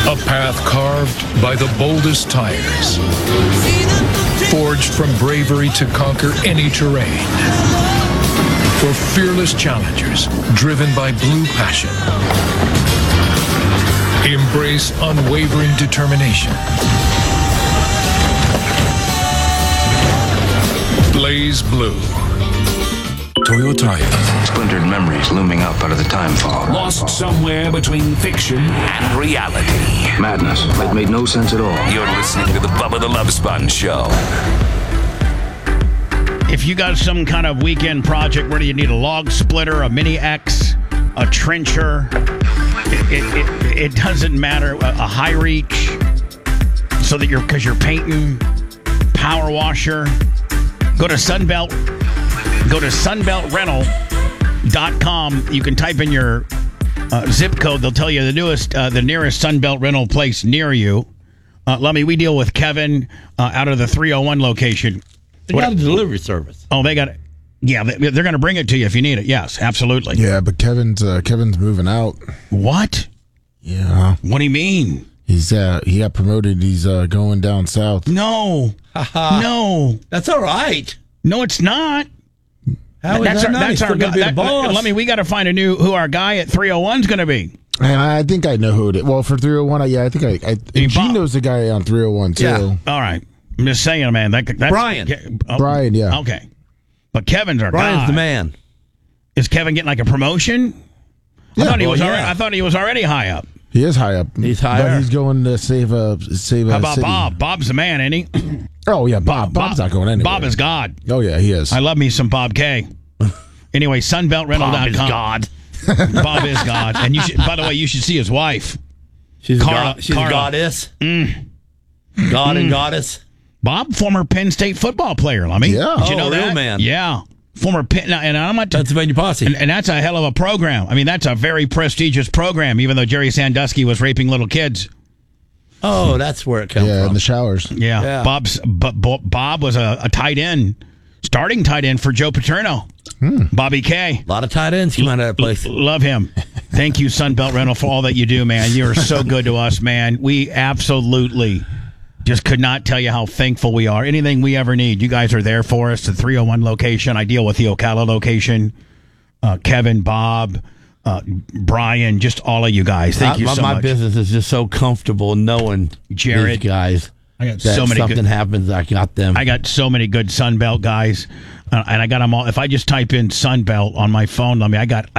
A path carved by the boldest tires. Forged from bravery to conquer any terrain. For fearless challengers driven by blue passion. Embrace unwavering determination. Blaze Blue. Toyota. Splintered memories looming up out of the time fog. Lost somewhere between fiction and reality. Madness. It made no sense at all. You're listening to the Bubba the Love Sponge Show. If you got some kind of weekend project where you need a log splitter, a mini X, a trencher, it doesn't matter. A high reach, so that because you're painting, power washer. Go to Sunbelt. Go to sunbeltrental.com. You can type in your zip code. They'll tell you the nearest Sunbelt rental place near you. Lummy, we deal with Kevin out of the 301 location. They got a delivery service. Oh, they got it. Yeah, they're going to bring it to you if you need it. Yes, absolutely. Yeah, but Kevin's moving out. What? Yeah. What do you mean? He got promoted. He's going down south. No. No. That's all right. No, it's not. How is that not? He's still going to be the boss. Let me. We got to find who our guy at 301 is going to be. And I think I know who it is. Well, for 301, I think Gene knows the guy on 301 too. Yeah. All right. I'm just saying, man. That's Brian. Brian, yeah. Okay. But Kevin's our guy. Brian's the man. Is Kevin getting like a promotion? Yeah. I thought he was already high up. He is high up. He's higher. But he's going to save a How about city. Bob? Bob's the man, ain't he? Oh, yeah, Bob. Bob's not going anywhere. Bob is God. Oh, yeah, he is. I love me some Bob K. Anyway, sunbeltrental.com. Bob is God. Bob is God. And by the way, you should see his wife. She's Carla. a goddess. God and goddess. Bob, former Penn State football player, Lummy. Yeah. Did you know real that? man. Yeah. Former Penn, and I'm not Pennsylvania Posse. and that's a hell of a program. I mean, that's a very prestigious program, even though Jerry Sandusky was raping little kids. Oh, that's where it comes from. in the showers. Yeah. Bob was a tight end, starting tight end for Joe Paterno. Bobby K. A lot of tight ends come out of that place. Love him. Thank you, Sunbelt Rental, for all that you do, man. You're so good to us, man. We absolutely just could not tell you how thankful we are. Anything we ever need, you guys are there for us. The 301 location. I deal with the Ocala location. Kevin, Bob, Brian, just all of you guys. Thank you so much. My business is just so comfortable knowing Jared, these guys. I got that so many. Something happens, I got them. I got so many good Sunbelt guys, and I got them all. If I just type in Sunbelt on my phone, I got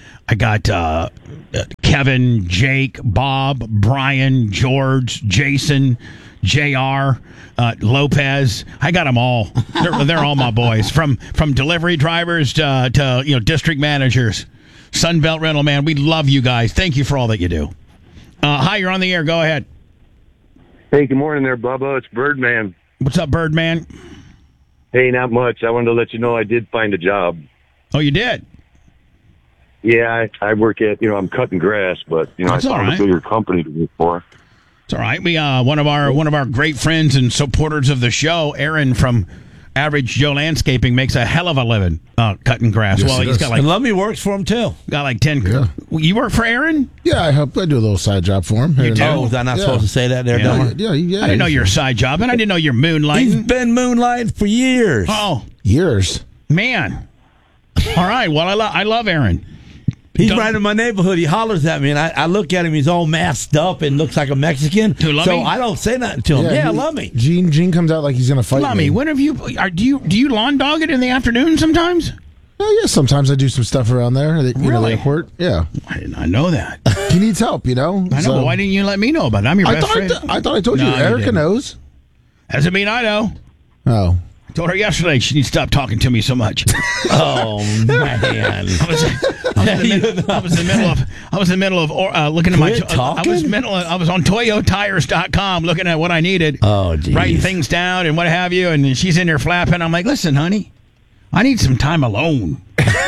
Kevin, Jake, Bob, Brian, George, Jason, JR, Lopez. I got them all. They're all my boys. From delivery drivers to district managers. Sunbelt Rental, man, we love you guys. Thank you for all that you do. Hi, you're on the air. Go ahead. Hey, good morning there, Bubba. It's Birdman. What's up, Birdman? Hey, not much. I wanted to let you know I did find a job. Oh, you did? Yeah, I work at, I'm cutting grass, but, That's I found all right. a bigger company to work for. It's all right. We one of our great friends and supporters of the show, Aaron from Average Joe Landscaping, makes a hell of a living cutting grass. Yes, Well, he he's does. got And Lummy works for him, too. like 10. Yeah. You work for Aaron? Yeah, I do a little side job for him. You do? Oh, was I not Yeah. supposed to say that there, Yeah. Delmer? Yeah. I didn't know your side job, and I didn't know you're He's moonlighting. been moonlighting for years. Oh, Years. man. All right. Well, I love Aaron. He's right in my neighborhood. He hollers at me, and I look at him. He's all masked up and looks like a Mexican. Who, Lummy? So I don't say nothing to him. Yeah, Lummy. Gene comes out like he's going to fight Lummy, me. when have you? Do you lawn dog it in the afternoon sometimes? Yeah, sometimes I do some stuff around there. The Really? airport. Yeah. I did not know that. He needs help, I know. So- But why didn't you let me know about it? I'm your best friend. I thought I told you. No, you Erica didn't. knows. Doesn't mean I know. Oh. I told her yesterday she needs to stop talking to me so much. Oh, man. I was in the middle of looking at my. Quit talking? I was on ToyoTires.com looking at what I needed. Oh, geez. Writing things down and what have you. And she's in there flapping. I'm like, listen, honey, I need some time alone.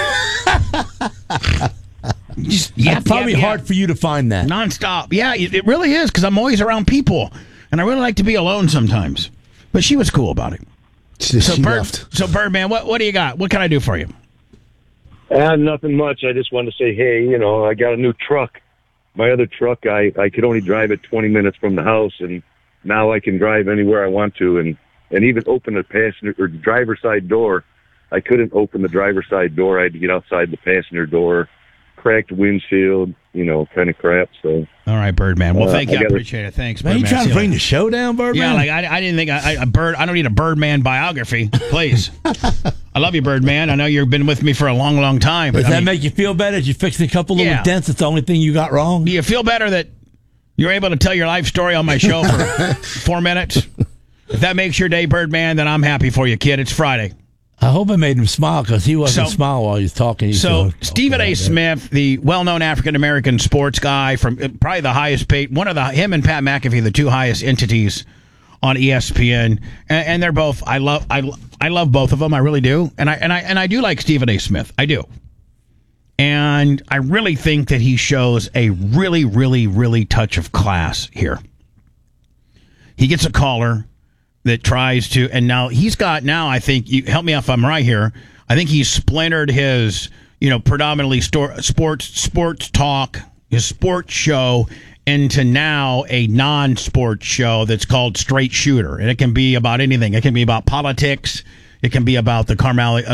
It's probably hard for you to find that. Nonstop. Yeah, it really is because I'm always around people, and I really like to be alone sometimes. But she was cool about it. She left. So Birdman, what do you got? What can I do for you? Nothing much. I just wanted to say, hey, I got a new truck. my other truck, I could only drive it 20 minutes from the house, and now I can drive anywhere I want to, and even open the passenger or driver's side door. I couldn't open the driver's side door. I had to get outside the passenger door, cracked windshield, kind of crap. So, all right, Birdman. Well, thank you. I appreciate it. Thanks, Man, Birdman. you trying to bring the show down, Birdman? Yeah, like I didn't think I don't need a Birdman biography, please. I love you, Birdman. I know you've been with me for a long, long time. Does that make you feel better? Did you fix a couple little dents? It's the only thing you got wrong. Do you feel better that you're able to tell your life story on my show for 4 minutes? If that makes your day, Birdman, then I'm happy for you, kid. It's Friday. I hope I made him smile because he wasn't smiling while he was talking. Stephen A. Smith, the well-known African-American sports guy from probably the highest paid, him and Pat McAfee, the two highest entities on ESPN, and they're both. I love both of them. I really do, and I do like Stephen A. Smith. I do, and I really think that he shows a really, really, really touch of class here. He gets a caller that tries to, and now I think, you help me if I'm right here, I think he's splintered his, predominantly sports talk, his sports show, into now a non-sports show that's called Straight Shooter. And it can be about anything. It can be about politics. It can be about the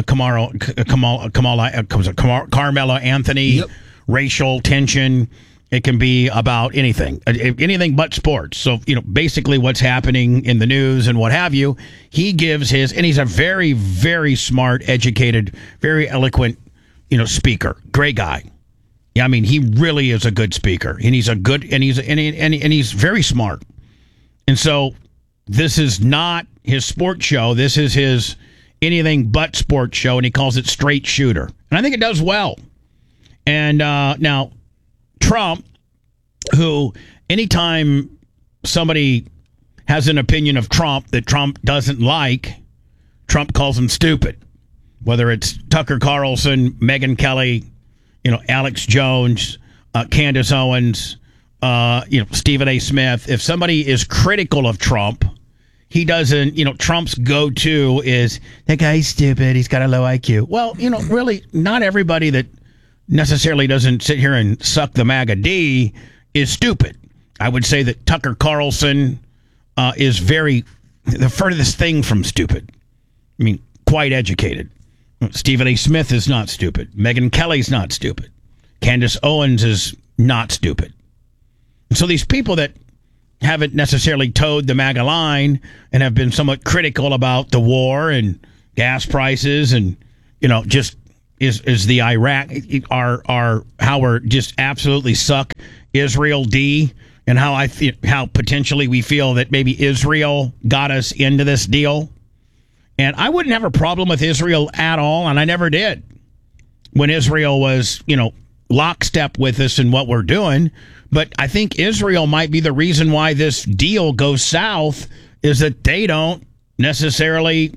Carmelo Anthony racial tension. It can be about anything but sports. So, basically what's happening in the news and what have you, he gives his, and he's a very, very smart, educated, very eloquent, speaker. Great guy. Yeah, I mean, he really is a good speaker, and he's he's very smart. And so this is not his sports show. This is his anything but sports show, and he calls it Straight Shooter. And I think it does well. And now, Trump, who anytime somebody has an opinion of Trump that Trump doesn't like, Trump calls him stupid. Whether it's Tucker Carlson, Megyn Kelly, Alex Jones, Candace Owens, Stephen A. Smith. If somebody is critical of Trump, he doesn't, Trump's go-to is, that guy's stupid, he's got a low IQ. Well, really, not everybody that necessarily doesn't sit here and suck the MAGA D is stupid. I would say that Tucker Carlson is the furthest thing from stupid. I mean, quite educated. Stephen A. Smith is not stupid. Megyn Kelly's not stupid. Candace Owens is not stupid. So these people that haven't necessarily towed the MAGA line and have been somewhat critical about the war and gas prices and, just is the Iraq, how we're just absolutely suck Israel D, and how potentially we feel that maybe Israel got us into this deal. And I wouldn't have a problem with Israel at all, and I never did when Israel was, lockstep with us in what we're doing. But I think Israel might be the reason why this deal goes south, is that they don't necessarily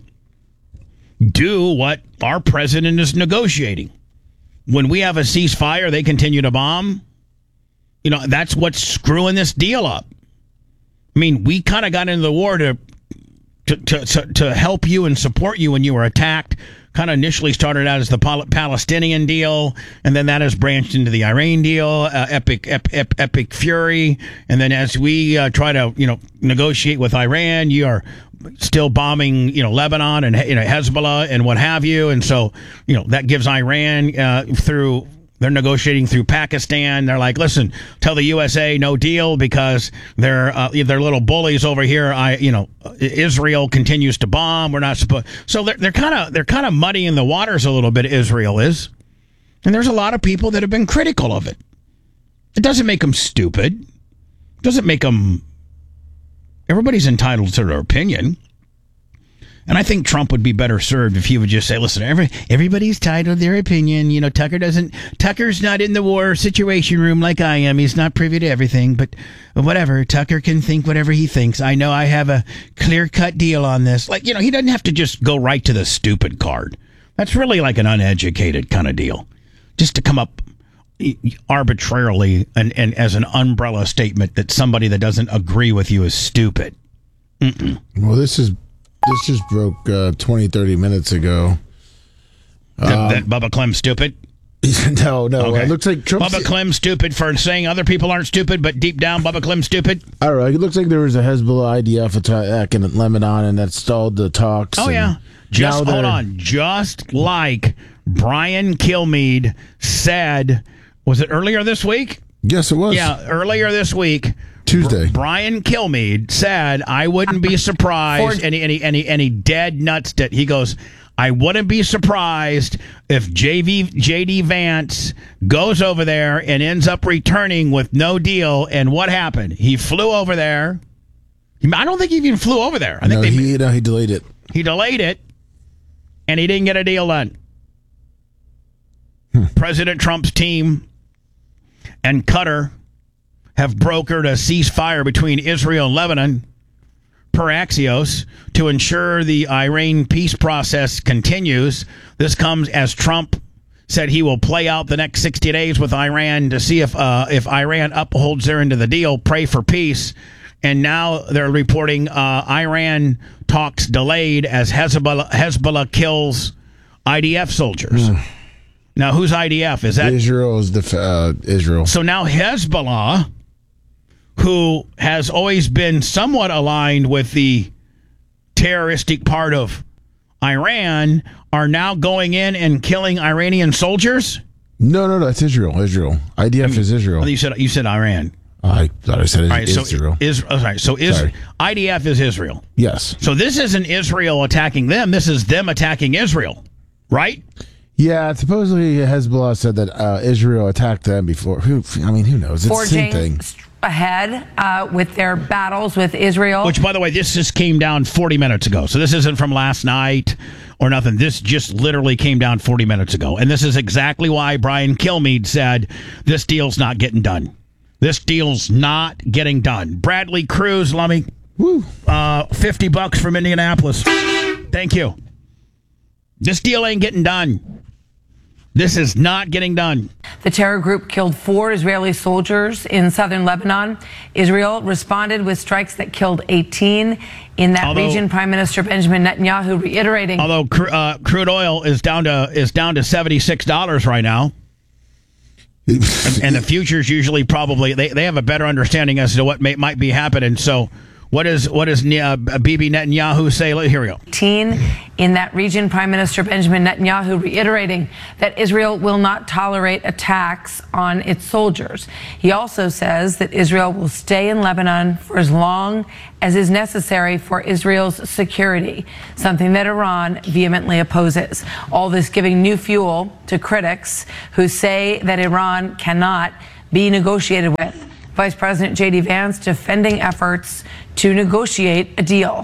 do what our president is negotiating. When we have a ceasefire, they continue to bomb. That's what's screwing this deal up. I mean, we kind of got into the war to help you and support you when you were attacked. Kind of initially started out as the Palestinian deal, and then that has branched into the Iran deal, epic fury. And then as we try to negotiate with Iran, you are still bombing Lebanon and Hezbollah and what have you. And so that gives Iran through. They're negotiating through Pakistan. They're like, listen, tell the USA no deal because they're little bullies over here. Israel continues to bomb. We're not supposed. So they're kind of muddying the waters a little bit. Israel is, and there's a lot of people that have been critical of it. It doesn't make them stupid. It doesn't make them. Everybody's entitled to their opinion. And I think Trump would be better served if he would just say, listen, everybody's entitled to their opinion. Tucker's not in the war situation room like I am. He's not privy to everything, but whatever. Tucker can think whatever he thinks. I know I have a clear-cut deal on this. He doesn't have to just go right to the stupid card. That's really like an uneducated kind of deal. Just to come up arbitrarily and as an umbrella statement that somebody that doesn't agree with you is stupid. Mm-mm. Well, this just broke 20, 30 minutes ago. That Bubba Clem's stupid? No. Okay. It looks like Trump. Bubba Clem's stupid for saying other people aren't stupid, but deep down, Bubba Clem's stupid. I don't know. It looks like there was a Hezbollah IDF attack in Lebanon, and that stalled the talks. Oh, yeah. Just hold on. Just like Brian Kilmeade said, was it earlier this week? Yes, it was. Yeah, earlier this week. Tuesday. Brian Kilmeade said, I wouldn't be surprised. And he dead nuts it. He goes, I wouldn't be surprised if J.D. Vance goes over there and ends up returning with no deal. And what happened? He flew over there. I don't think he even flew over there. I think he delayed it. He delayed it, and he didn't get a deal done. President Trump's team and Qatar have brokered a ceasefire between Israel and Lebanon, per Axios, to ensure the Iran peace process continues. This comes as Trump said he will play out the next 60 days with Iran to see if Iran upholds their end of the deal, pray for peace. And now they're reporting Iran talks delayed as Hezbollah kills IDF soldiers. Now, who's IDF? Is that Israel? Is Israel? So now Hezbollah, who has always been somewhat aligned with the terroristic part of Iran, are now going in and killing Iranian soldiers? No, that's Israel. IDF is Israel. You said Iran. I thought I said Israel. So IDF is Israel. Yes. So this isn't Israel attacking them. This is them attacking Israel, right? Yeah, supposedly Hezbollah said that Israel attacked them before. Who knows? It's the same thing. Ahead with their battles with Israel. Which, by the way, this just came down 40 minutes ago. So this isn't from last night or nothing. This just literally came down 40 minutes ago. And this is exactly why Brian Kilmeade said this deal's not getting done. This deal's not getting done. Bradley Cruz, Lummy. Woo. $50 from Indianapolis. Thank you. This deal ain't getting done. This is not getting done. The terror group killed 4 Israeli soldiers in southern Lebanon. Israel responded with strikes that killed 18 in that region. Prime Minister Benjamin Netanyahu reiterating. Although crude oil is down to $76 right now. And the futures usually probably they have a better understanding as to what might be happening. So what does Bibi Netanyahu say? Here we go. In that region, Prime Minister Benjamin Netanyahu reiterating that Israel will not tolerate attacks on its soldiers. He also says that Israel will stay in Lebanon for as long as is necessary for Israel's security, something that Iran vehemently opposes. All this giving new fuel to critics who say that Iran cannot be negotiated with. Vice President J.D. Vance defending efforts to negotiate a deal.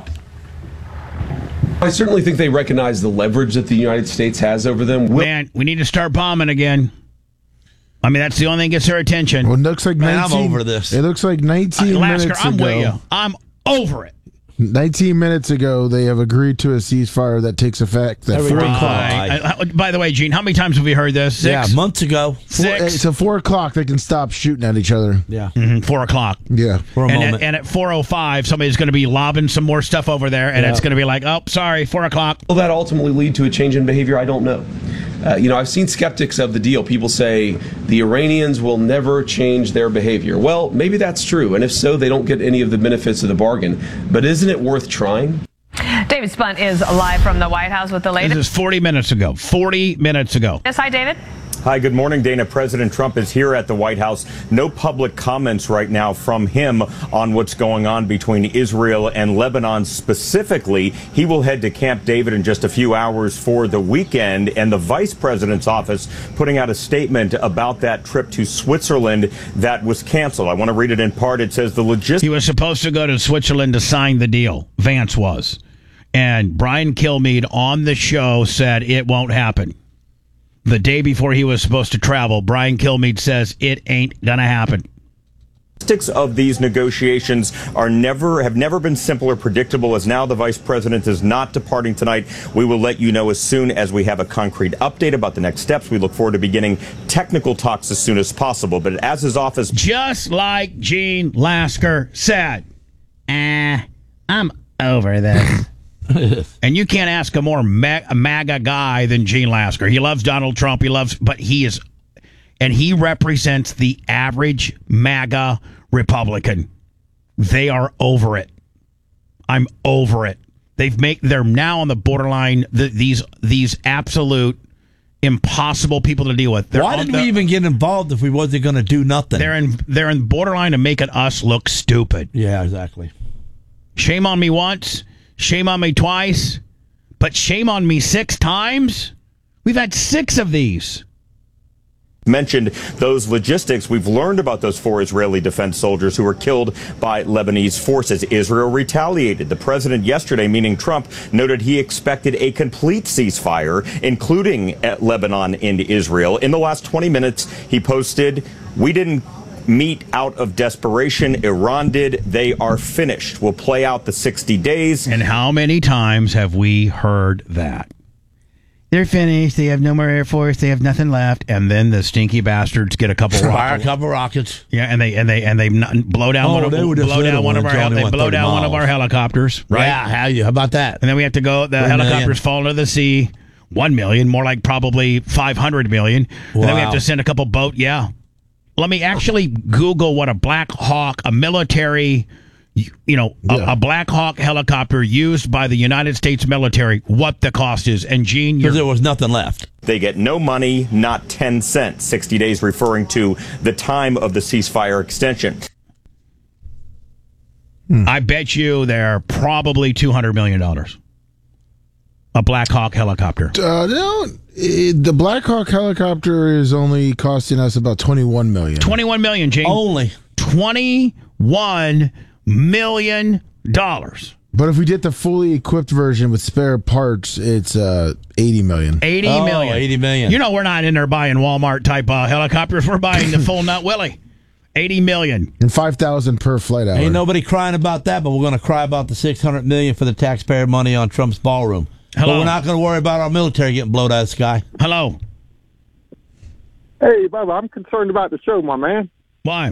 I certainly think they recognize the leverage that the United States has over them. Man, we need to start bombing again. I mean, that's the only thing that gets their attention. Well, it looks like 19, I'm over this. It looks like 19 Lasker, minutes I'm ago. with you. I'm over it. 19 minutes ago, they have agreed to a ceasefire that takes effect at 4 o'clock. By the way, Gene, how many times have we heard this? 6? Yeah, months ago. 6. So 4 o'clock, they can stop shooting at each other. Yeah. 4 o'clock. Yeah. For a moment. And at 4:05, somebody's going to be lobbing some more stuff over there, and it's going to be like, oh, sorry, 4 o'clock. Will that ultimately lead to a change in behavior? I don't know. I've seen skeptics of the deal. People say the Iranians will never change their behavior. Well, maybe that's true. And if so, they don't get any of the benefits of the bargain. But isn't it worth trying? David Spunt is live from the White House with the latest. This is 40 minutes ago. 40 minutes ago. Yes, hi, David. Hi, good morning, Dana. President Trump is here at the White House. No public comments right now from him on what's going on between Israel and Lebanon specifically. He will head to Camp David in just a few hours for the weekend, and the vice president's office putting out a statement about that trip to Switzerland that was canceled. I want to read it in part. It says the logistics. He was supposed to go to Switzerland to sign the deal. Vance was. And Brian Kilmeade on the show said it won't happen. The day before he was supposed to travel, Brian Kilmeade says it ain't going to happen. Logistics of these negotiations have never been simple or predictable. As now the vice president is not departing tonight, we will let you know as soon as we have a concrete update about the next steps. We look forward to beginning technical talks as soon as possible. But as his office, just like Gene Lasker said, I'm over this. And you can't ask a more MAGA guy than Gene Lasker. He loves Donald Trump. But he represents the average MAGA Republican. They are over it. I'm over it. They're now on the borderline. These absolute impossible people to deal with. Why did we even get involved if we wasn't going to do nothing? They're in borderline of making us look stupid. Yeah, exactly. Shame on me once, shame on me twice, but shame on me 6 times? We've had 6 of these. Mentioned those logistics. We've learned about those 4 Israeli defense soldiers who were killed by Lebanese forces. Israel retaliated. The president yesterday, meaning Trump, noted he expected a complete ceasefire, including Lebanon and Israel. In the last 20 minutes, he posted, "We didn't meet out of desperation. Iran did. They are finished. We'll play out the 60 days. And how many times have we heard that? They're finished. They have no more Air Force. They have nothing left. And then the stinky bastards get a couple rockets. Yeah, and they blow down one of our helicopters. Right? Yeah, how about that? And then we have to go. The helicopters fall into the sea. 1 million, more like probably 500 million. And then we have to send a couple boat. Yeah. Let me actually Google what a Black Hawk, a military, a Black Hawk helicopter used by the United States military, what the cost is. And Gene, because there was nothing left. They get no money, not 10 cents. 60 days referring to the time of the ceasefire extension. I bet you they're probably $200 million. A Black Hawk helicopter. The Black Hawk helicopter is only costing us about $21 million. $21 million, Gene. Only $21 million. But if we did the fully equipped version with spare parts, it's $80 million. $80 million. You know we're not in there buying Walmart type helicopters. We're buying the full nut Willie. $80 million. And $5,000 per flight hour. Ain't nobody crying about that, but we're going to cry about the $600 million for the taxpayer money on Trump's ballroom. Hello. But we're not going to worry about our military getting blown out of the sky. Hello. Hey, Bubba, I'm concerned about the show, my man. Why?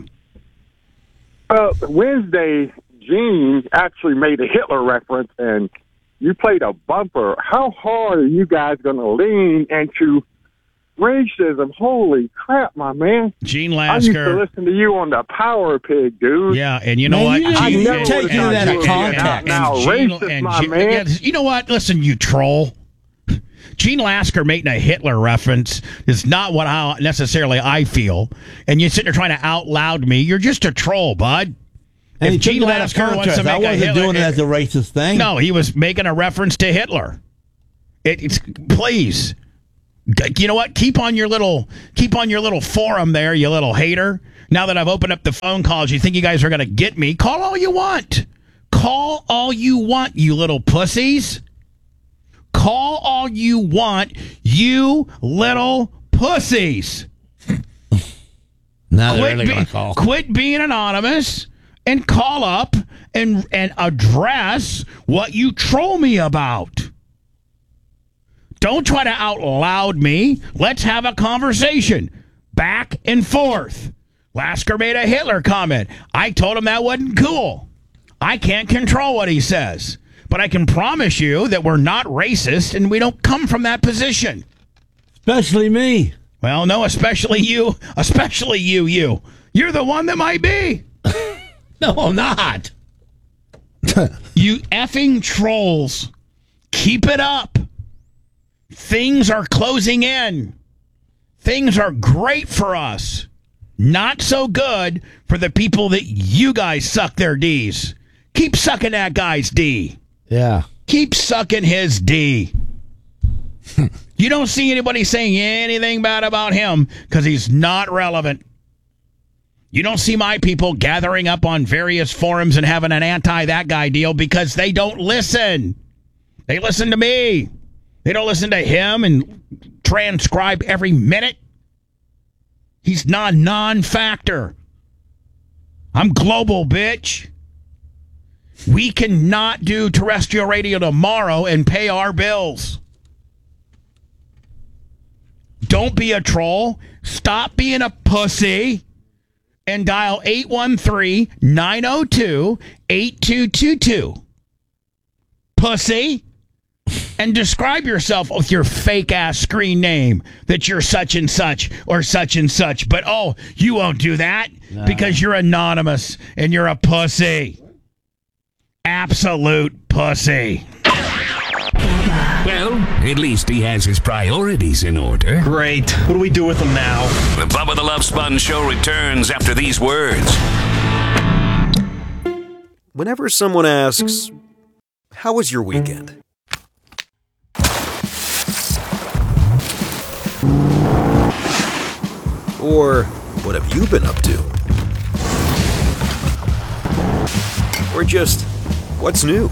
Wednesday, Gene actually made a Hitler reference, and you played a bumper. How hard are you guys going to lean into racism? Holy crap, my man. Gene Lasker. I used to listen to you on the Power Pig, dude. Yeah, and you know what? I never take you that out of context. Now, racist, my man. You know what? Listen, you troll. Gene Lasker making a Hitler reference is not what necessarily I feel. And you're sitting there trying to out loud me. You're just a troll, bud. And if Gene Lasker wants to make I wasn't doing it as a racist thing. No, he was making a reference to Hitler. Please. You know what? Keep on your little forum there, you little hater. Now that I've opened up the phone calls, you think you guys are going to get me? Call all you want. Call all you want, you little pussies. Call all you want, you little pussies. Now they're really going to call. Quit being anonymous and call up and address what you troll me about. Don't try to out loud me. Let's have a conversation. Back and forth. Lasker made a Hitler comment. I told him that wasn't cool. I can't control what he says. But I can promise you that we're not racist and we don't come from that position. Especially me. Well, no, especially you. Especially you. You're the one that might be. No, I'm not. You effing trolls. Keep it up. Things are closing in. Things are great for us. Not so good for the people that you guys suck their D's. Keep sucking that guy's D. Yeah. Keep sucking his D. You don't see anybody saying anything bad about him because he's not relevant. You don't see my people gathering up on various forums and having an anti-that guy deal because they don't listen. They listen to me. They don't listen to him and transcribe every minute. He's non-factor. I'm global, bitch. We cannot do terrestrial radio tomorrow and pay our bills. Don't be a troll. Stop being a pussy. And dial 813-902-8222. Pussy. and describe yourself with your fake-ass screen name that you're such and such or such and such. But, you won't do that because you're anonymous and you're a pussy. Absolute pussy. Well, at least he has his priorities in order. Great. What do we do with him now? The Bubba the Love Sponge Show returns after these words. Whenever someone asks, "How was your weekend?" Or, "What have you been up to?" Or just, "What's new?"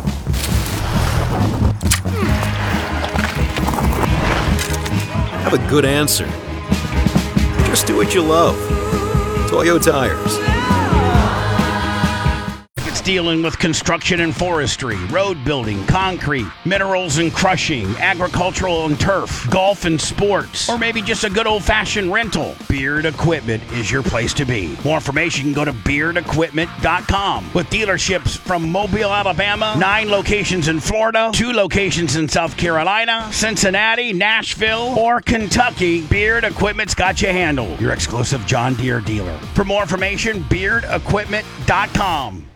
Have a good answer. Just do what you love. Toyo Tires. It's dealing with construction and forestry, road building, concrete, minerals and crushing, agricultural and turf, golf and sports, or maybe just a good old-fashioned rental. Beard Equipment is your place to be. More information, go to beardequipment.com. With dealerships from Mobile, Alabama, 9 locations in Florida, 2 locations in South Carolina, Cincinnati, Nashville, or Kentucky, Beard Equipment's got you handled. Your exclusive John Deere dealer. For more information, beardequipment.com.